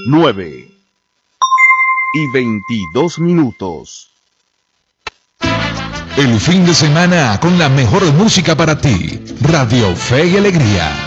9:22. El fin de semana con la mejor música para ti. Radio Fe y Alegría.